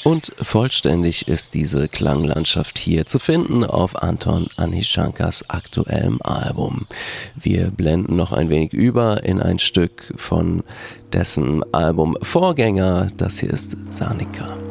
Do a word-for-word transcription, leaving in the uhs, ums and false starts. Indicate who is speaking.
Speaker 1: Und vollständig ist diese Klanglandschaft hier zu finden auf Anton Anishankas aktuellem Album. Wir blenden noch ein wenig über in ein Stück von dessen Album Vorgänger. Das hier ist Sanika.